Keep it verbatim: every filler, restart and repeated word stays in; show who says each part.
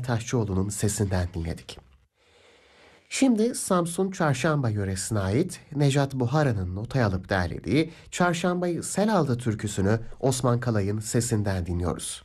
Speaker 1: Taşçıoğlu'nun sesinden dinledik. Şimdi Samsun Çarşamba yöresine ait Nejat Buhara'nın notaya alıp derlediği Çarşambayı Sel Aldı türküsünü Osman Kalay'ın sesinden dinliyoruz.